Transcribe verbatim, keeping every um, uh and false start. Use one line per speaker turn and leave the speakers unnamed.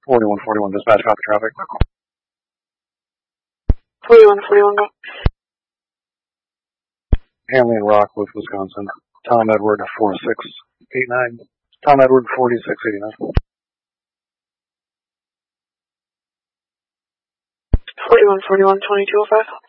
forty-one forty-one, dispatch, copy traffic.
forty-one forty-one, go.
Hanley and Rockwood, Wisconsin. Tom Edward, four six eight nine. Tom Edward, forty-six eighty-nine.
forty-one forty-one, twenty-two oh five.